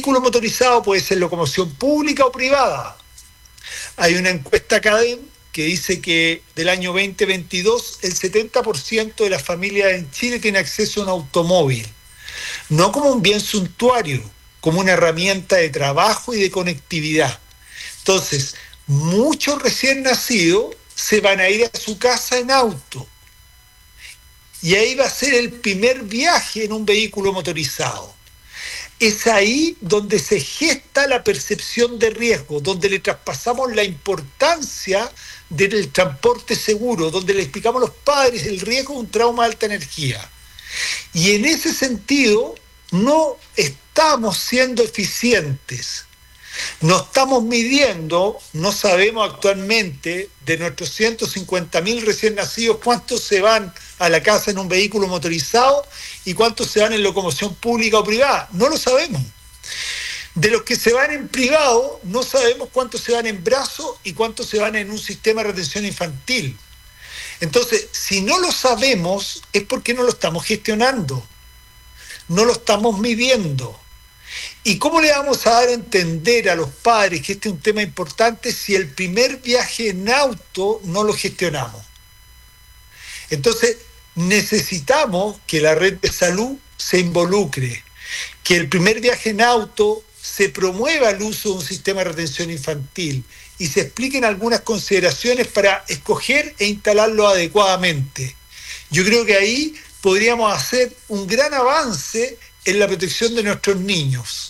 vehículo motorizado puede ser locomoción pública o privada. Hay una encuesta CADEM que dice que del año 2022 el 70% de las familias en Chile tiene acceso a un automóvil, no como un bien suntuario, como una herramienta de trabajo y de conectividad. Entonces, muchos recién nacidos se van a ir a su casa en auto. Y ahí va a ser el primer viaje en un vehículo motorizado. Es ahí donde se gesta la percepción de riesgo, donde le traspasamos la importancia del transporte seguro, donde le explicamos a los padres el riesgo de un trauma de alta energía. Y en ese sentido, no estamos siendo eficientes. No estamos midiendo, no sabemos actualmente de nuestros 150.000 recién nacidos cuántos se van a la casa en un vehículo motorizado y cuántos se van en locomoción pública o privada. No lo sabemos. De los que se van en privado, no sabemos cuántos se van en brazo y cuántos se van en un sistema de retención infantil. Entonces, si no lo sabemos, es porque no lo estamos gestionando, no lo estamos midiendo. ¿Y cómo le vamos a dar a entender a los padres que este es un tema importante si el primer viaje en auto no lo gestionamos? Entonces, necesitamos que la red de salud se involucre, que el primer viaje en auto se promueva el uso de un sistema de retención infantil y se expliquen algunas consideraciones para escoger e instalarlo adecuadamente. Yo creo que ahí podríamos hacer un gran avance en la protección de nuestros niños.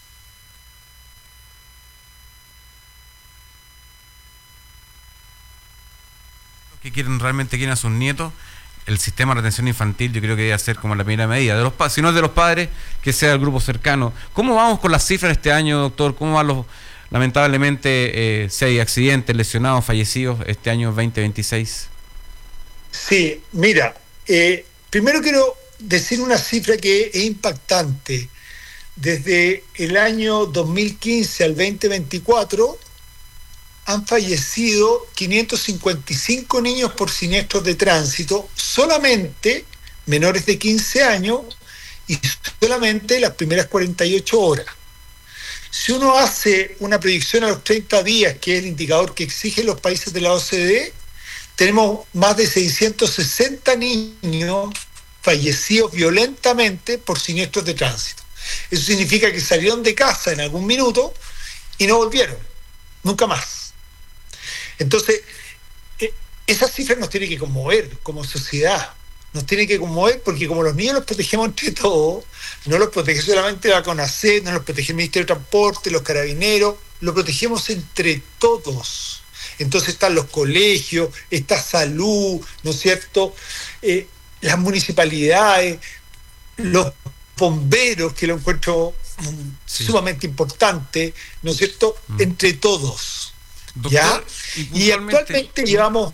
Que realmente quieren a sus nietos, el sistema de retención infantil yo creo que debe ser como la primera medida, si no es de los padres, que sea el grupo cercano. ¿Cómo vamos con las cifras este año, doctor? ¿Cómo van lamentablemente, si hay accidentes, lesionados, fallecidos este año 2026? Sí, mira, primero quiero decir una cifra que es impactante. Desde el año 2015 al 2024 han fallecido 555 niños por siniestros de tránsito, solamente menores de 15 años y solamente las primeras 48 horas. Si uno hace una predicción a los 30 días, que es el indicador que exigen los países de la OCDE, tenemos más de 660 niños fallecidos violentamente por siniestros de tránsito. Eso significa que salieron de casa en algún minuto y no volvieron, nunca más. Entonces, esas cifras nos tienen que conmover como sociedad, nos tienen que conmover porque como los niños los protegemos entre todos, no los protege solamente la CONACET, no los protege el Ministerio de Transporte, los carabineros, los protegemos entre todos. Entonces están los colegios, está salud, ¿no es cierto? Las municipalidades, los bomberos, que lo encuentro sumamente importante, ¿no es cierto? Entre todos. Doctor, ¿ya? Y actualmente llevamos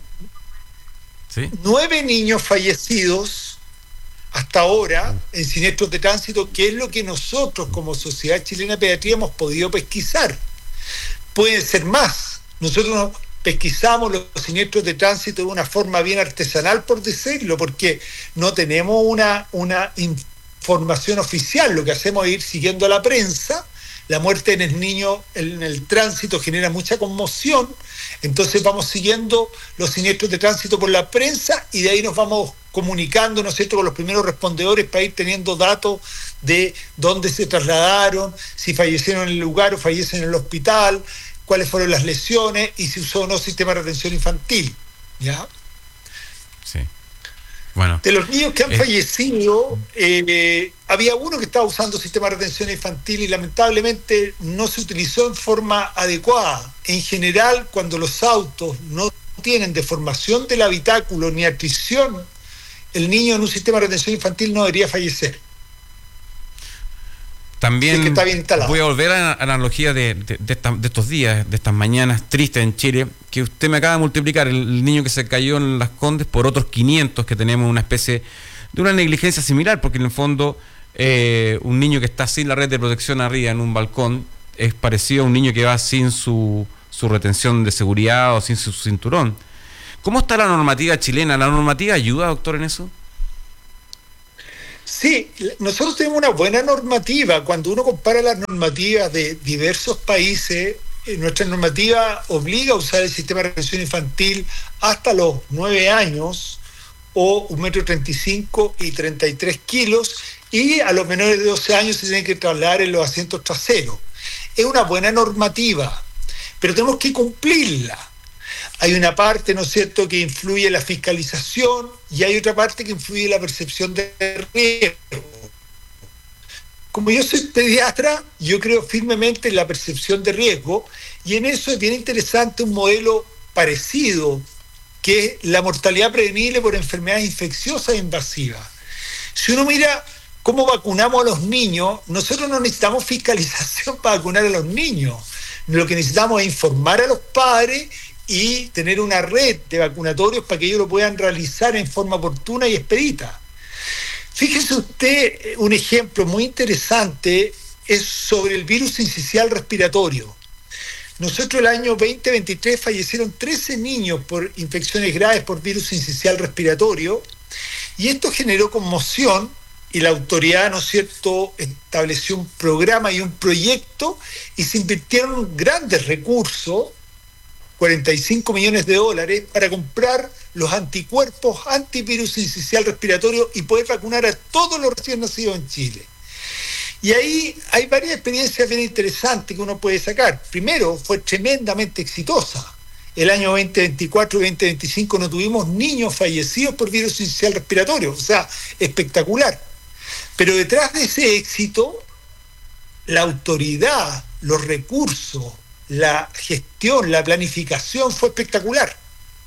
9 niños fallecidos hasta ahora en siniestros de tránsito, que es lo que nosotros como Sociedad Chilena de Pediatría hemos podido pesquisar. Pueden ser más. Nosotros pesquisamos los siniestros de tránsito de una forma bien artesanal, por decirlo, porque no tenemos una información oficial. Lo que hacemos es ir siguiendo a la prensa. La muerte en el niño en el tránsito genera mucha conmoción, entonces vamos siguiendo los siniestros de tránsito por la prensa y de ahí nos vamos comunicando, ¿no es cierto?, con los primeros respondedores para ir teniendo datos de dónde se trasladaron, si fallecieron en el lugar o fallecen en el hospital, cuáles fueron las lesiones y si usó o no sistema de retención infantil, ¿ya? Sí. Bueno, de los niños que han fallecido, había uno que estaba usando sistema de retención infantil y lamentablemente no se utilizó en forma adecuada. En general, cuando los autos no tienen deformación del habitáculo ni atrición, el niño en un sistema de retención infantil no debería fallecer. También que está bien instalado. Voy a volver a la analogía de estos días, de estas mañanas tristes en Chile, que usted me acaba de multiplicar el niño que se cayó en Las Condes por otros 500 que tenemos, una especie de una negligencia similar, porque en el fondo un niño que está sin la red de protección arriba en un balcón es parecido a un niño que va sin su retención de seguridad o sin su cinturón. ¿Cómo está la normativa chilena? ¿La normativa ayuda, doctor, en eso? Sí, nosotros tenemos una buena normativa. Cuando uno compara las normativas de diversos países, nuestra normativa obliga a usar el sistema de retención infantil hasta los 9 años o 1,35 m y 33 kilos, y a los menores de 12 años se tienen que trasladar en los asientos traseros. Es una buena normativa, pero tenemos que cumplirla. Hay una parte, ¿no es cierto?, que influye en la fiscalización y hay otra parte que influye en la percepción de riesgo. Como yo soy pediatra, yo creo firmemente en la percepción de riesgo, y en eso es bien interesante un modelo parecido, que es la mortalidad prevenible por enfermedades infecciosas e invasivas. Si uno mira cómo vacunamos a los niños, nosotros no necesitamos fiscalización para vacunar a los niños. Lo que necesitamos es informar a los padres y tener una red de vacunatorios para que ellos lo puedan realizar en forma oportuna y expedita. Fíjese usted, un ejemplo muy interesante es sobre el virus sincicial respiratorio. Nosotros el año 2023 fallecieron 13 niños por infecciones graves por virus sincicial respiratorio, y esto generó conmoción, y la autoridad, ¿no es cierto?, estableció un programa y un proyecto, y se invirtieron grandes recursos, $45 millones, para comprar los anticuerpos antivirus sincicial respiratorio y poder vacunar a todos los recién nacidos en Chile. Y ahí hay varias experiencias bien interesantes que uno puede sacar. Primero, fue tremendamente exitosa. El año 2024 y 2025 no tuvimos niños fallecidos por virus sincicial respiratorio, o sea, espectacular. Pero detrás de ese éxito, la autoridad, los recursos, la gestión, la planificación fue espectacular.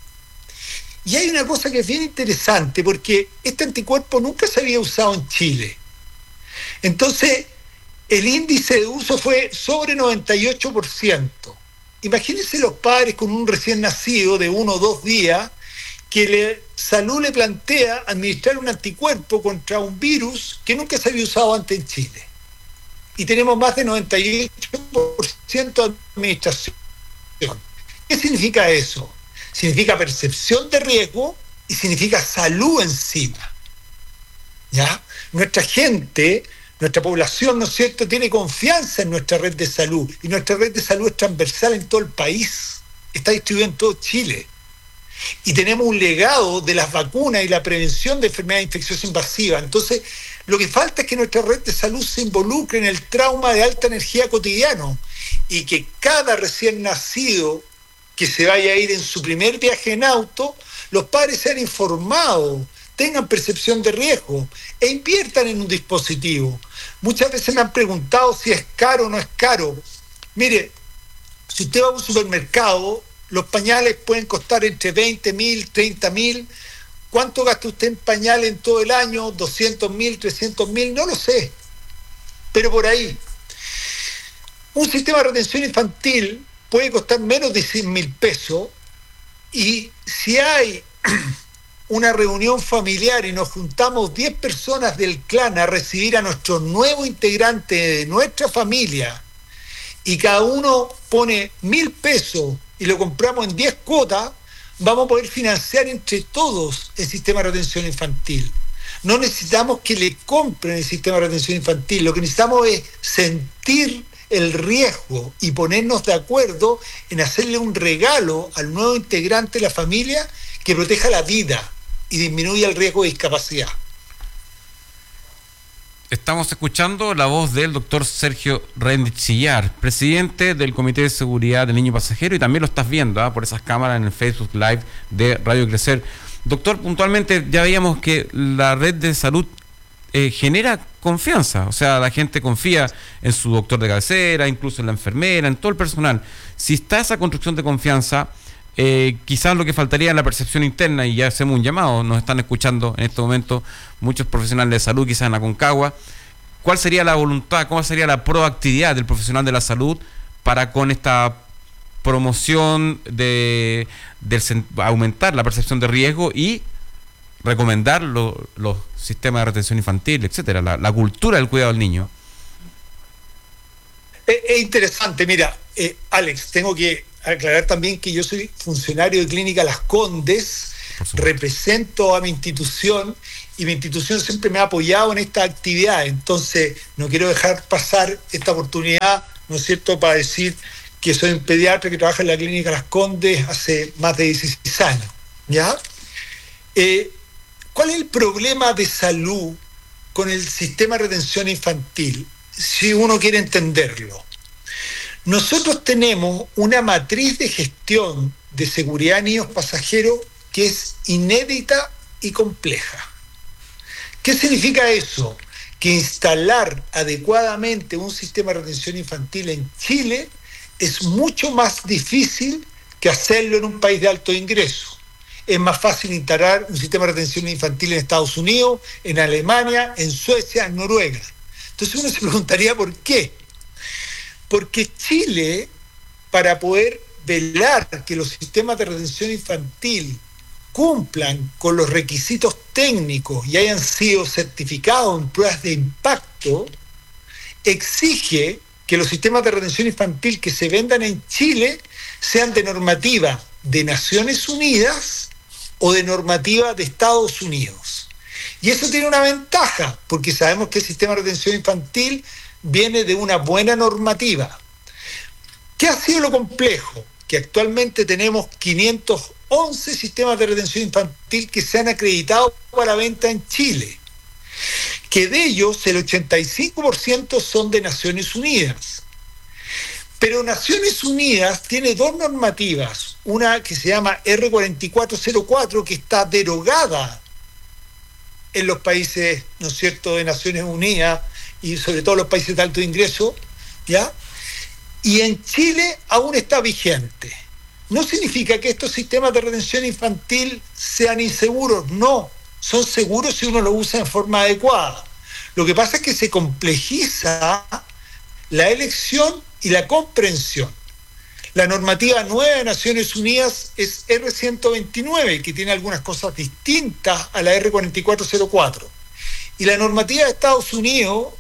Y hay una cosa que es bien interesante, porque este anticuerpo nunca se había usado en Chile. Entonces, el índice de uso fue sobre 98%. Imagínense los padres con un recién nacido de 1 o 2 días, que salud le plantea administrar un anticuerpo contra un virus que nunca se había usado antes en Chile. Y tenemos más de 98% de administración. ¿Qué significa eso? Significa percepción de riesgo y significa salud encima. ¿Ya? Nuestra gente, nuestra población, ¿no es cierto?, tiene confianza en nuestra red de salud, y nuestra red de salud es transversal en todo el país, está distribuida en todo Chile. Y tenemos un legado de las vacunas y la prevención de enfermedades infecciosas invasivas. Entonces, lo que falta es que nuestra red de salud se involucre en el trauma de alta energía cotidiano, y que cada recién nacido que se vaya a ir en su primer viaje en auto, los padres sean informados, tengan percepción de riesgo e inviertan en un dispositivo. Muchas veces me han preguntado si es caro o no es caro. Mire, si usted va a un supermercado, los pañales pueden costar entre 20.000, 30.000. ¿Cuánto gasta usted en pañales en todo el año? 200.000, 300.000, no lo sé, pero por ahí. Un sistema de retención infantil puede costar menos de 100.000 pesos, y si hay una reunión familiar y nos juntamos 10 personas del clan a recibir a nuestro nuevo integrante de nuestra familia, y cada uno pone 1.000 pesos y lo compramos en 10 cuotas, vamos a poder financiar entre todos el sistema de retención infantil. No necesitamos que le compren el sistema de retención infantil, lo que necesitamos es sentir el riesgo y ponernos de acuerdo en hacerle un regalo al nuevo integrante de la familia que proteja la vida y disminuya el riesgo de discapacidad. Estamos escuchando la voz del doctor Sergio Rentzillar, presidente del Comité de Seguridad del Niño Pasajero, y también lo estás viendo por esas cámaras en el Facebook Live de Radio Crecer. Doctor, puntualmente ya veíamos que la red de salud genera confianza, o sea, la gente confía en su doctor de cabecera, incluso en la enfermera, en todo el personal. Si está esa construcción de confianza, quizás lo que faltaría es la percepción interna, y ya hacemos un llamado, nos están escuchando en este momento muchos profesionales de salud, quizás en Aconcagua. ¿Cuál sería la voluntad, cuál sería la proactividad del profesional de la salud para con esta promoción de aumentar la percepción de riesgo y recomendar los sistemas de retención infantil, etcétera, la cultura del cuidado del niño? Es interesante, mira, Alex, tengo que aclarar también que yo soy funcionario de Clínica Las Condes, represento a mi institución y mi institución siempre me ha apoyado en esta actividad. Entonces, no quiero dejar pasar esta oportunidad, ¿no es cierto?, para decir que soy un pediatra que trabaja en la Clínica Las Condes hace más de 16 años. ¿Ya? ¿Cuál es el problema de salud con el sistema de retención infantil? Si uno quiere entenderlo. Nosotros tenemos una matriz de gestión de seguridad de niños pasajeros que es inédita y compleja. ¿Qué significa eso? Que instalar adecuadamente un sistema de retención infantil en Chile es mucho más difícil que hacerlo en un país de alto ingreso. Es más fácil instalar un sistema de retención infantil en Estados Unidos, en Alemania, en Suecia, en Noruega. Entonces uno se preguntaría ¿por qué? Porque Chile, para poder velar que los sistemas de retención infantil cumplan con los requisitos técnicos y hayan sido certificados en pruebas de impacto, exige que los sistemas de retención infantil que se vendan en Chile sean de normativa de Naciones Unidas o de normativa de Estados Unidos. Y eso tiene una ventaja, porque sabemos que el sistema de retención infantil viene de una buena normativa. ¿Qué ha sido lo complejo? Que actualmente tenemos 511 sistemas de retención infantil que se han acreditado para venta en Chile, que de ellos el 85% son de Naciones Unidas. Pero Naciones Unidas tiene dos normativas, una que se llama R4404, que está derogada en los países, ¿no es cierto?, de Naciones Unidas y sobre todo los países de alto ingreso, ¿ya? Y en Chile aún está vigente. No significa que estos sistemas de retención infantil sean inseguros, no, son seguros si uno los usa en forma adecuada. Lo que pasa es que se complejiza la elección y la comprensión. La normativa nueva de Naciones Unidas es R129, que tiene algunas cosas distintas a la R4404. Y la normativa de Estados Unidos,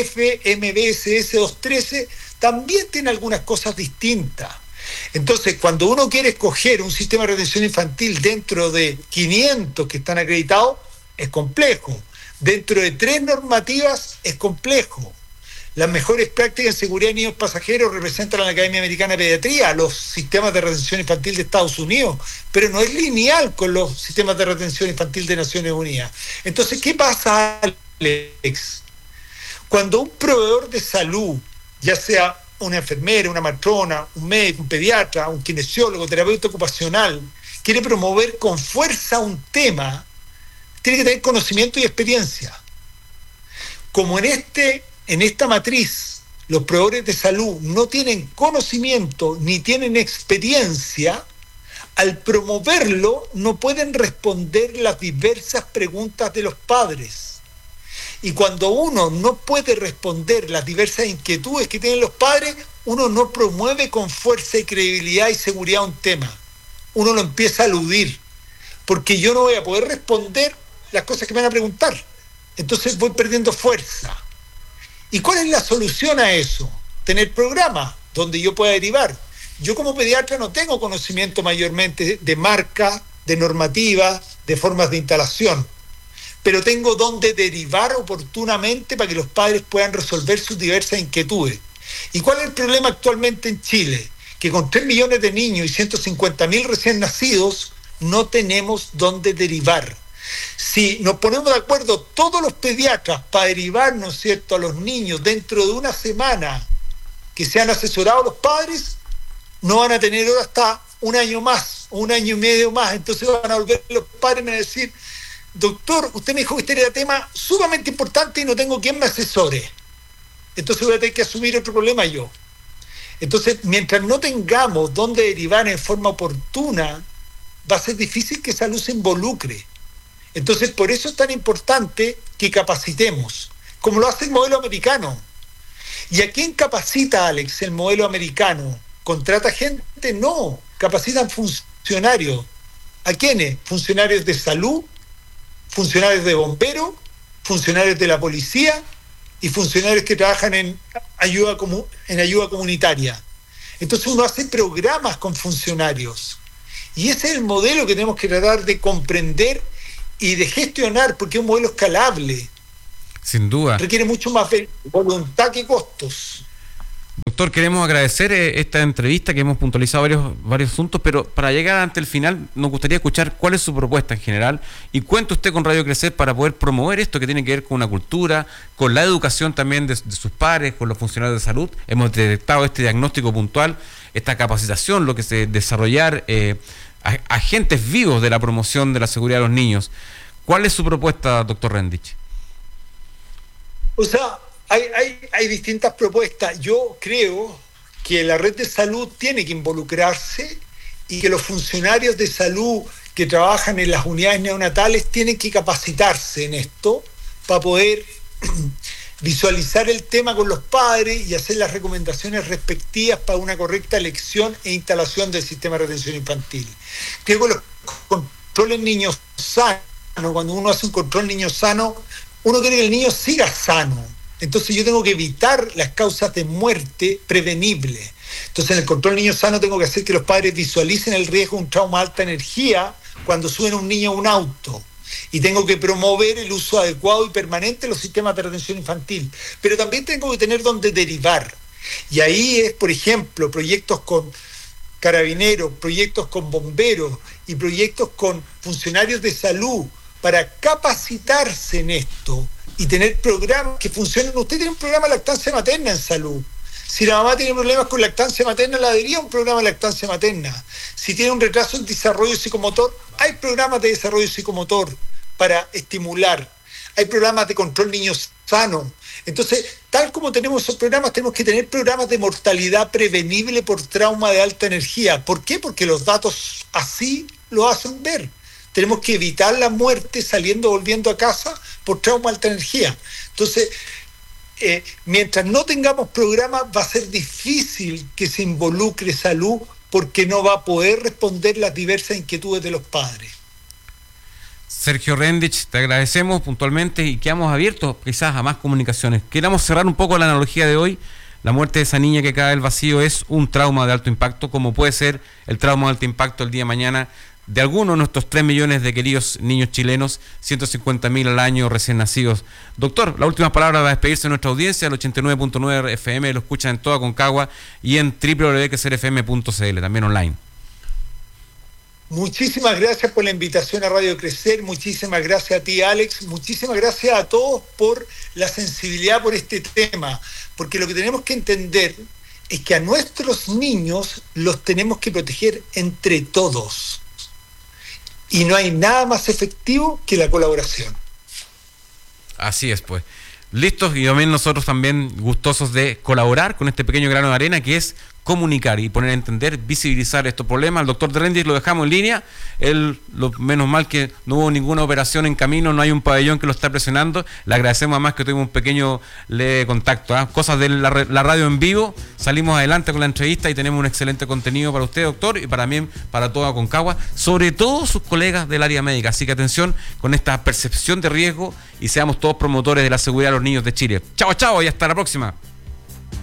FMVSS 213, también tiene algunas cosas distintas. Entonces, cuando uno quiere escoger un sistema de retención infantil dentro de 500 que están acreditados, es complejo. Dentro de 3 normativas, es complejo. Las mejores prácticas en seguridad de niños pasajeros representan a la Academia Americana de Pediatría, los sistemas de retención infantil de Estados Unidos, pero no es lineal con los sistemas de retención infantil de Naciones Unidas. Entonces, ¿qué pasa, Alex? Cuando un proveedor de salud, ya sea una enfermera, una matrona, un médico, un pediatra, un kinesiólogo, terapeuta ocupacional, quiere promover con fuerza un tema, tiene que tener conocimiento y experiencia. Como en esta matriz los proveedores de salud no tienen conocimiento ni tienen experiencia, al promoverlo no pueden responder las diversas preguntas de los padres. Y cuando uno no puede responder las diversas inquietudes que tienen los padres, uno no promueve con fuerza y credibilidad y seguridad un tema. Uno lo empieza a eludir, porque yo no voy a poder responder las cosas que me van a preguntar. Entonces voy perdiendo fuerza. ¿Y cuál es la solución a eso? Tener programas donde yo pueda derivar. Yo como pediatra no tengo conocimiento mayormente de marca, de normativa, de formas de instalación, pero tengo dónde derivar oportunamente para que los padres puedan resolver sus diversas inquietudes. ¿Y cuál es el problema actualmente en Chile? Que con 3 millones de niños y 150.000 recién nacidos no tenemos dónde derivar. Si nos ponemos de acuerdo todos los pediatras para derivar, ¿no es cierto?, a los niños dentro de una semana que se han asesorado los padres, no van a tener hasta un año más, o un año y medio más. Entonces van a volver los padres a decir: doctor, usted me dijo que este era un tema sumamente importante y no tengo quien me asesore. Entonces voy a tener que asumir otro problema yo. Entonces, mientras no tengamos dónde derivar en forma oportuna, va a ser difícil que salud se involucre. Entonces, por eso es tan importante que capacitemos, como lo hace el modelo americano. ¿Y a quién capacita, Alex, el modelo americano? ¿Contrata gente? No, capacitan funcionarios. ¿A quiénes? Funcionarios de salud, funcionarios de bomberos, funcionarios de la policía y funcionarios que trabajan en ayuda comunitaria. Entonces uno hace programas con funcionarios Y ese es el modelo que tenemos que tratar de comprender y de gestionar, porque es un modelo escalable. Sin duda. Requiere mucho más voluntad que costos. Doctor, queremos agradecer esta entrevista que hemos puntualizado varios asuntos, pero para llegar ante el final nos gustaría escuchar cuál es su propuesta en general y cuenta usted con Radio Crecer para poder promover esto que tiene que ver con una cultura, con la educación también de sus pares, con los funcionarios de salud. Hemos detectado este diagnóstico puntual, esta capacitación, lo que se desarrollar agentes vivos de la promoción de la seguridad de los niños. ¿Cuál es su propuesta, doctor Rendich? O sea, hay distintas propuestas. Yo creo que la red de salud tiene que involucrarse y que los funcionarios de salud que trabajan en las unidades neonatales tienen que capacitarse en esto para poder visualizar el tema con los padres y hacer las recomendaciones respectivas para una correcta elección e instalación del sistema de retención infantil. Creo que los controles niños sanos, cuando uno hace un control niño sano, uno quiere que el niño siga sano. Entonces yo tengo que evitar las causas de muerte prevenibles. Entonces en el control niño sano tengo que hacer que los padres visualicen el riesgo de un trauma de alta energía cuando suben un niño a un auto. Y tengo que promover el uso adecuado y permanente de los sistemas de retención infantil. Pero también tengo que tener donde derivar. Y ahí es, por ejemplo, proyectos con carabineros, proyectos con bomberos y proyectos con funcionarios de salud para capacitarse en esto y tener programas que funcionen. Usted tiene un programa de lactancia materna en salud. Si la mamá tiene problemas con lactancia materna, le daría un programa de lactancia materna. Si tiene un retraso en desarrollo psicomotor, hay programas de desarrollo psicomotor para estimular. Hay programas de control niños sanos. Entonces, tal como tenemos esos programas, tenemos que tener programas de mortalidad prevenible por trauma de alta energía. ¿Por qué? Porque los datos así lo hacen ver. Tenemos que evitar la muerte volviendo a casa por trauma de alta energía. Entonces, mientras no tengamos programas, va a ser difícil que se involucre salud porque no va a poder responder las diversas inquietudes de los padres. Sergio Rendich, te agradecemos puntualmente y quedamos abiertos quizás a más comunicaciones. Queramos cerrar un poco la analogía de hoy. La muerte de esa niña que cae del vacío es un trauma de alto impacto, como puede ser el trauma de alto impacto el día de mañana de algunos de nuestros 3 millones de queridos niños chilenos, 150.000 al año recién nacidos. Doctor, la última palabra va a despedirse de nuestra audiencia, el 89.9 FM, lo escuchan en toda Concagua y en www.crecerfm.cl, también online. Muchísimas gracias por la invitación a Radio Crecer, muchísimas gracias a ti, Alex, muchísimas gracias a todos por la sensibilidad por este tema, porque lo que tenemos que entender es que a nuestros niños los tenemos que proteger entre todos. Y no hay nada más efectivo que la colaboración. Así es, pues. Listos, y también nosotros también gustosos de colaborar con este pequeño grano de arena que es comunicar y poner a entender, visibilizar estos problemas. Al doctor de Rendich lo dejamos en línea. Menos mal que no hubo ninguna operación en camino, no hay un pabellón que lo está presionando. Le agradecemos además que tuvimos un pequeño contacto. Cosas de la radio en vivo. Salimos adelante con la entrevista y tenemos un excelente contenido para usted, doctor, y también para toda Concagua, sobre todo sus colegas del área médica. Así que atención con esta percepción de riesgo y seamos todos promotores de la seguridad de los niños de Chile. Chao, chao y hasta la próxima.